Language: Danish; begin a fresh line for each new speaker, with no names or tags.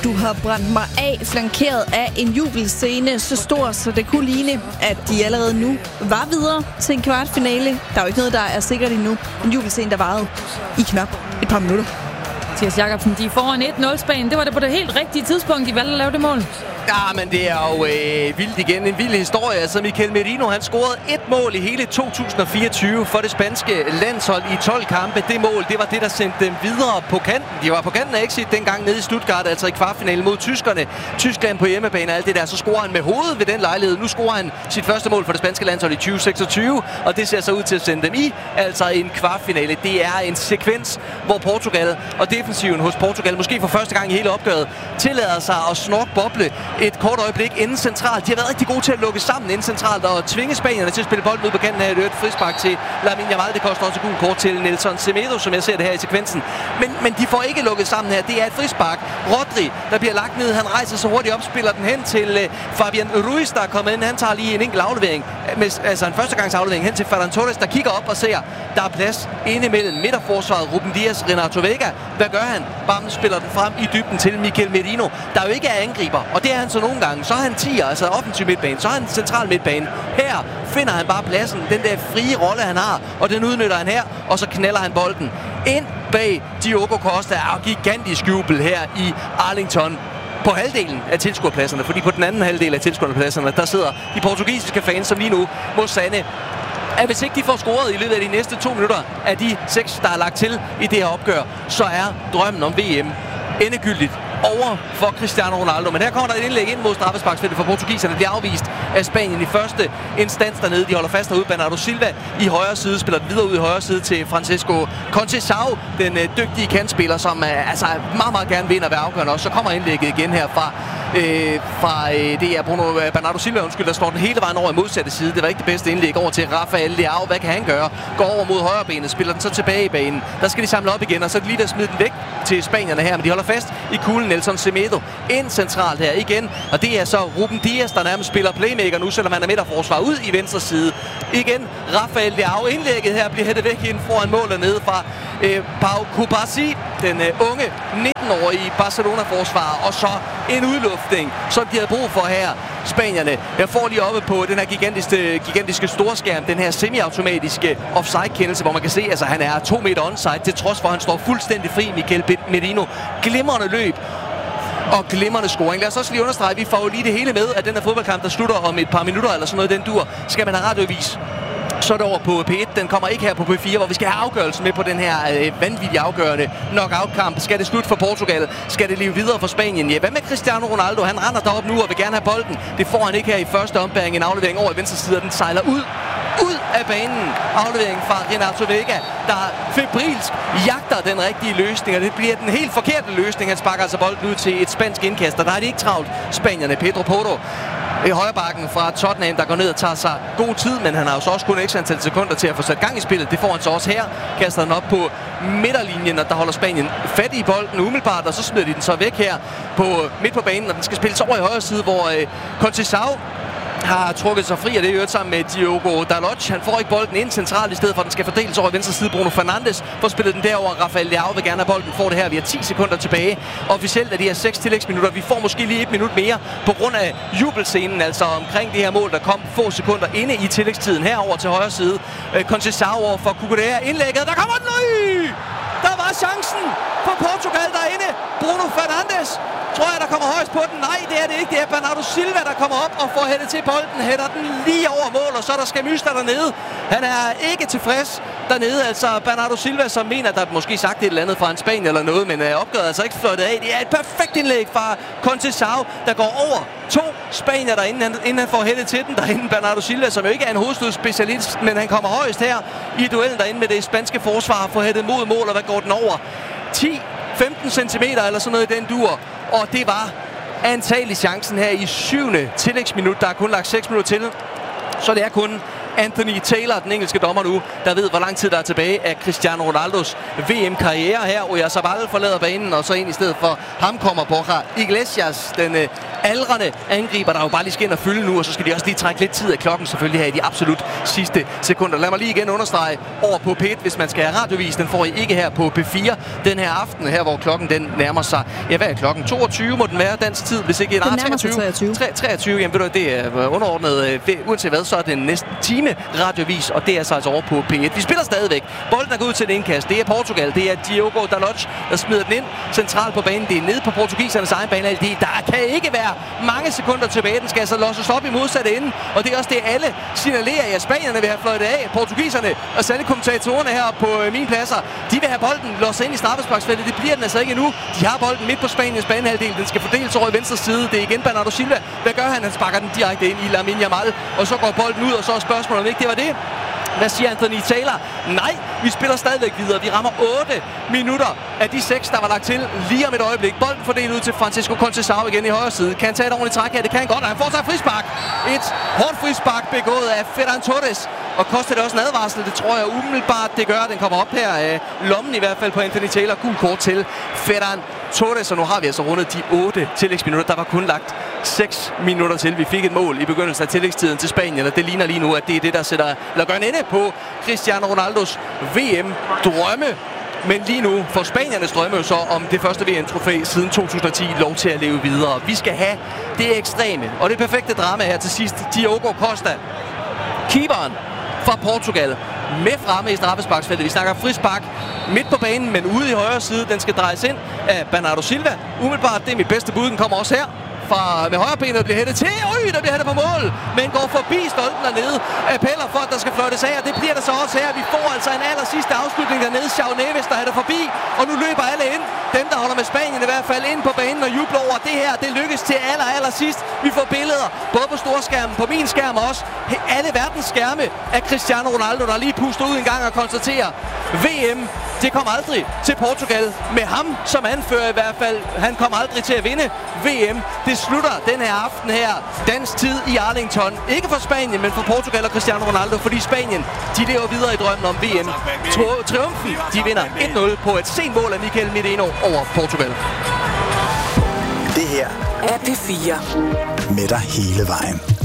Du har brændt mig af, flankeret af en jubelscene så stor, så det kunne ligne, at de allerede nu var videre til en kvartfinale. Der er jo ikke noget, der er sikkert endnu. En jubelscene, der varede i knap et par minutter.
Mathias Jakobsen, de er foran 1-0 Spanien. Det var det på det helt rigtige tidspunkt, de valgte at lave det mål.
Ja, men det er jo vildt igen. En vild historie. Altså Mikel Merino, han scorede 1 mål i hele 2024 for det spanske landshold i 12 kampe. Det mål, det var det, der sendte dem videre på kanten. De var på kanten af exit dengang nede i Stuttgart, altså i kvartfinalen mod tyskerne. Tyskland på hjemmebane og alt det der. Så scorer han med hovedet ved den lejlighed. Nu scorer han sit første mål for det spanske landshold i 2026, og det ser så ud til at sende dem i altså en kvartfinale. Det er en sekvens, hvor Portugal og defensiven hos Portugal måske for første gang i hele opgøret tillader sig at snorkboble et kort øjeblik inden centralt. De har været rigtig gode til at lukke sammen inden centralt og tvinge spanierne til at spille bolden ud på kanten af et frispark til Lamine Yamal. Det koster også gul kort til Nelson Semedo, som jeg ser det her i sekvensen. Men de får ikke lukket sammen her. Det er et frispark. Rodri, der bliver lagt ned. Han rejser så hurtigt op, spiller den hen til Fabian Ruiz, der er kommet ind. Han tager lige en enkelt aflevering, altså en førstegangsaflevering hen til Ferran Torres, der kigger op og ser, der er plads inde mellem midterforsvaret, Ruben Dias, Renato Vega. Hvad gør han? Bam, spiller den frem i dybden til Mikel Merino, der jo ikke er angriber, og det er han så nogle gange. Så er han 10'er, altså offensiv midtbane, så er han central midtbane. Her finder han bare pladsen, den der frie rolle han har, og den udnytter han her, og så knalder han bolden ind bag Diogo Costa, og gigantisk jubel her i Arlington på halvdelen af tilskuerpladserne, fordi på den anden halvdel af tilskuerpladserne, der sidder de portugisiske fans, som lige nu må sande, at hvis ikke de får scoret i løbet af de næste 2 minutter af de 6, der er lagt til i det her opgør, så er drømmen om VM endegyldigt over for Cristiano Ronaldo. Men her kommer der et indlæg ind mod straffesparksfeltet for portugiserne. Det bliver afvist af Spanien i første instans dernede. De holder fast derude. Bernardo Silva i højre side spiller den videre ud i højre side til Francisco Conceição, den dygtige kantspiller, som altså meget gerne vinder ved afgørende også. Så kommer indlægget igen her fra det er Bernardo Silva, der slår den hele vejen over i modsatte side. Det var ikke det bedste indlæg over til Rafael Leao. Hvad kan han gøre? Går over mod højre benet, spiller den så tilbage i banen. Der skal de samle op igen, og så er det lige ved at smide den væk til spanierne her, men de holder fast i kuglen. Nelson Semedo ind centralt her igen, og det er så Ruben Dias, der nærmest spiller playmaker nu, selvom han er midterforsvar ud i venstre side. Igen Rafael Leao. Indlægget her bliver hættet væk ind foran målet nede fra Pau Kubasi, den unge 19-årige Barcelona-forsvarer, og så en udluftning, som de havde brug for her. Spanierne, jeg får lige oppe på den her gigantiske storskærm, den her semi-automatiske offside-kendelse, hvor man kan se, altså han er 2 meter onside, til trods for, at han står fuldstændig fri, Mikel Merino. Glimrende løb og glimrende scoring. Lad os også lige understrege, at vi får jo lige det hele med, at den her fodboldkamp, der slutter om et par minutter eller sådan noget, den dur, skal man have radiovis. Så er det over på P1. Den kommer ikke her på P4, hvor vi skal have afgørelsen med på den her vanvittigt afgørende knockout-kamp. Skal det slut for Portugal? Skal det leve videre for Spanien? Ja, hvad med Cristiano Ronaldo? Han render derop nu og vil gerne have bolden. Det får han ikke her i første ombæring. En aflevering over i venstre side, og den sejler ud af banen. Aflevering fra Renato Vega, der febrilsk jagter den rigtige løsning, og det bliver den helt forkerte løsning. Han sparker altså bolden ud til et spansk indkast, og der er det ikke travlt. Spanierne, Pedro Porro i højrebakken fra Tottenham, der går ned og tager sig god tid, men han har jo så også kun ekstra antal sekunder til at få sat gang i spillet. Det får han så også her. Kaster den op på midterlinjen, og der holder Spanien fat i bolden umiddelbart, og så smider de den så væk her midt på banen, og den skal spilles over i højre side, hvor Conceição har trukket sig fri, og det er jo sammen med Diogo Dalot. Han får ikke bolden ind centralt, i stedet for at den skal fordeles over i venstre side. Bruno Fernandes får spillet den derover. Rafael Leao vil gerne have bolden. Får det her. Vi har 10 sekunder tilbage. Officielt er de her 6 tillægsminutter. Vi får måske lige 1 minut mere på grund af jubelscenen, altså omkring det her mål, der kom få sekunder inde i tillægstiden. Herover til højre side. Conceição over for Cucurella. Indlægget. Der kommer den ud! Der var chancen for Portugal derinde. Bruno Fernandes. Tror jeg, der kommer højst på den? Nej, det er det ikke. Det er Bernardo Silva, der kommer op og får hættet til bolden. Hætter den lige over mål, og så er der Skamyster dernede. Han er ikke tilfreds dernede. Altså Bernardo Silva, som mener, der er måske sagt et eller andet fra en Spanien eller noget, men opgøret altså ikke fløjtet af. Det er et perfekt indlæg fra Conceição, der går over 2 spanier derinde, inden han får hættet til den derinde. Bernardo Silva, som jo ikke er en hovedstødsspecialist, men han kommer højst her i duellen derinde med det spanske forsvar, får hættet mod mål, og hvad går den over? 10-15 cm eller sådan noget i den dur. Og det var antagelig chancen her i 7. tillægsminut. Der er kun lagt 6 minutter til. Så det er kun Anthony Taylor, den engelske dommer nu, der ved, hvor lang tid der er tilbage af Cristiano Ronaldos VM-karriere her. Oyarzabal forlader banen, og så ind i stedet for ham kommer Borja Iglesias, den aldrende angriber, der jo bare lige skal ind og fylde nu, og så skal de også lige trække lidt tid af klokken, selvfølgelig her i de absolut sidste sekunder. Lad mig lige igen understrege over på P1, hvis man skal have radiovis, den får I ikke her på P4 den her aften, her hvor klokken den nærmer sig. Ja, hvad er klokken? 22 må den være dansk tid, hvis ikke...
Den nærmer sig 23.
23, jamen ved du, det er underordnet. Uanset hvad, så er det næsten time radiovis, og det er altså over på P1. Vi spiller stadigvæk. Bolden er gået ud til et indkast. Det er Portugal. Det er Diogo Dalot, der smider den ind centralt på banen. Det er nede på portugisernes egen bane. Der kan ikke være mange sekunder tilbage. Den skal altså losses op i modsatte ende, og det er også det, alle signalerer, at spanierne vil have fløjtet af. Portugiserne og særligt kommentatorerne her på mine pladser, de vil have bolden losset ind i straffesparksfeltet. Det bliver den altså ikke endnu. De har bolden midt på Spaniens banehalvdel. Den skal fordeles over i venstre side. Det er igen Bernardo Silva. Hvad gør han? Han sparker den direkte ind i Lamine Yamal, og så går bolden ud, og så er spørgsmålet, om ikke det var det. Hvad siger Anthony Taylor? Nej, vi spiller stadigvæk videre. Vi rammer 8 minutter af de 6, der var lagt til lige om et øjeblik. Bolden fordelet ud til Francisco Conceição igen i højre side. Kan han tage et ordentligt træk her? Det kan han godt, og han får sig frispark. Et hårdt frispark begået af Ferran Torres. Og koster det også en advarsel? Det tror jeg umiddelbart, det gør. Den kommer op her af lommen i hvert fald på Anthony Taylor. Gul kort til Ferran Torres, og nu har vi altså rundet de 8 tillægsminutter. Der var kun lagt 6 minutter til. Vi fik et mål i begyndelsen af tillægstiden til Spanien, og det ligner lige nu, at det er det, der gør en ende på Cristiano Ronaldos VM-drømme. Men lige nu får spaniernes drømme så om det første VM-trofæ siden 2010 lov til at leve videre. Vi skal have det ekstreme og det perfekte drama her til sidst. Diogo Costa, keeperen fra Portugal, med fremme i straffesparksfeltet. Vi snakker frispark midt på banen, men ude i højre side. Den skal drejes ind af Bernardo Silva. Umiddelbart, det er mit bedste bud. Den kommer også her. Med højre benet bliver hættet til. Der bliver hættet på mål. Men går forbi stolpen dernede. Appeller for, at der skal fløjtes af. Og det bliver der så også her. Vi får altså en aller sidste afslutning dernede. Xavi Neves, der hætter forbi. Og nu løber alle ind. Dem, der holder med Spanien i hvert fald ind på banen og jubler over det her. Det lykkes til aller sidst. Vi får billeder både på storskærmen, på min skærm også. Alle verdens skærme af Cristiano Ronaldo, der lige puster ud en gang og konstaterer. VM, det kom aldrig til Portugal. Med ham som anfører i hvert fald. Han kom aldrig til at vinde VM. Det slutter den her aften her. Dansk tid i Arlington. Ikke for Spanien, men for Portugal og Cristiano Ronaldo. Fordi Spanien, de lever videre i drømmen om VM. Triumfen, de vinder 1-0 på et sent mål af Mikel Merino over Portugal.
Det her er P4 med dig hele vejen.